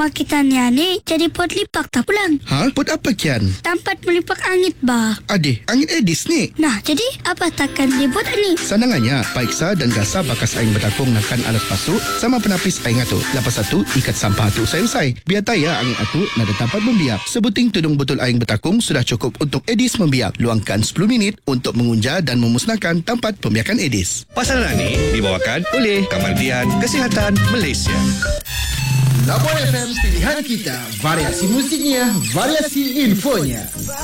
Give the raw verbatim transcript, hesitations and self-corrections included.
rumah kita ni ni jadi pot lipak tak pulang. Ha? Pot apa kian? Tempat melipak angit bah. Adik, angin Edis ni. Nah, jadi apa takkan dibuat ni? Sanangannya, paiksa dan gasa bakas aing betakung nakan alas pasuk sama penapis aing atu. Lepas satu, ikat sampah atu usai-usai. Biar taya angin atu nada tempat membiak. Sebuting tudung botol aing betakung sudah cukup untuk Edis membiak. Luangkan sepuluh minit untuk mengunja dan memusnahkan tempat pembiakan Edis. Pasaran ini dibawakan oleh Kementerian Kesihatan Malaysia. Labor F M, pilihan kita. Variasi musiknya, variasi infonya.